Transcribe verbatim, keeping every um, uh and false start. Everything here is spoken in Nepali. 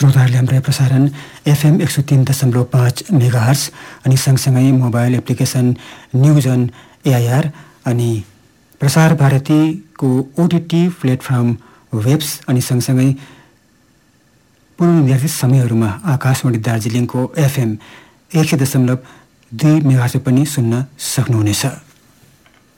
श्रोताहरूले हाम्रो प्रसारण एफएम एक सौ तीन दशमलव पाँच मेगाहर्ज अनि सँगसँगै mobile application news on AIR अनि प्रसार भारतीको ओटिटी प्लेटफर्म वेब्स अनि सँगसँगै पूर्व निर्धारित समयहरूमा आकाशवाणी दार्जिलिङको एफएम एक सय दशमलव दुई मेगाहर्ज पनि सुन्न सक्नुहुनेछ।